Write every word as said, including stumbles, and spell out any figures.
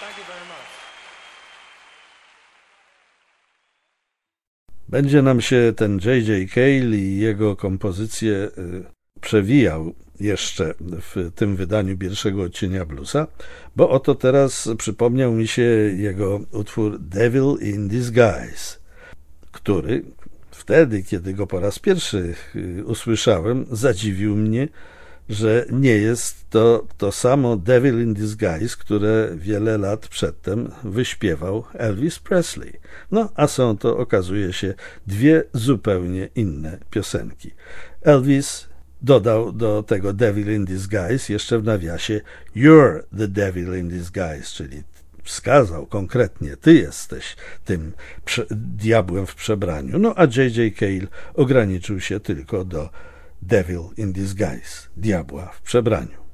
Będzie nam się ten J J. Cale i jego kompozycje przewijał jeszcze w tym wydaniu pierwszego odcienia bluesa, bo oto teraz przypomniał mi się jego utwór Devil in Disguise, który wtedy, kiedy go po raz pierwszy usłyszałem, zadziwił mnie, że nie jest to to samo Devil in Disguise, które wiele lat przedtem wyśpiewał Elvis Presley. No, a są to, okazuje się, dwie zupełnie inne piosenki. Elvis dodał do tego Devil in Disguise jeszcze w nawiasie You're the Devil in Disguise, czyli wskazał konkretnie, ty jesteś tym diabłem w przebraniu. No, a J J. Cale ograniczył się tylko do Devil in Disguise, diabła w przebraniu.